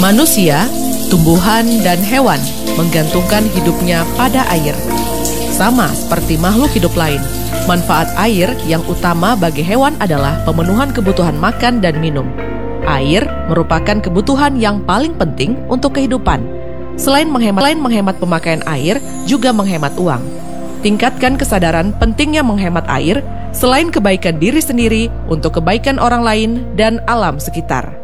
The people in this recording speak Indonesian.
Manusia, tumbuhan, dan hewan menggantungkan hidupnya pada air. Sama seperti makhluk hidup lain, manfaat air yang utama bagi hewan adalah pemenuhan kebutuhan makan dan minum. Air merupakan kebutuhan yang paling penting untuk kehidupan. Selain menghemat pemakaian air, juga menghemat uang. Tingkatkan kesadaran pentingnya menghemat air, selain kebaikan diri sendiri, untuk kebaikan orang lain dan alam sekitar.